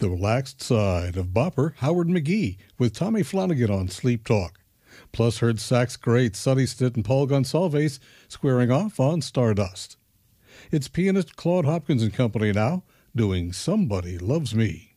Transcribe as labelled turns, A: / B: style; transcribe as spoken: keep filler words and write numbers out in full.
A: The relaxed side of bopper Howard McGee with Tommy Flanagan on Sleep Talk. Plus heard sax greats Sonny Stitt and Paul Gonsalves squaring off on Stardust. It's pianist Claude Hopkins and company now doing Somebody Loves Me.